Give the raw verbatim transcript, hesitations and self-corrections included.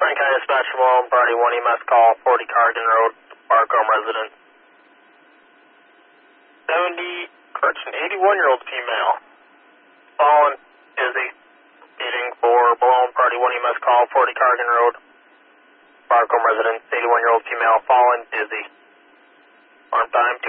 Lyon County Dispatch from Malone Party one E M S call, forty Cargan Road, Barcombe resident. seventy, correction, eighty-one-year-old female. Fallen is a meeting for Malone Party one E M S call, forty Cargan Road, Barcombe resident. eighty-one-year-old female, fallen, dizzy. Arm time,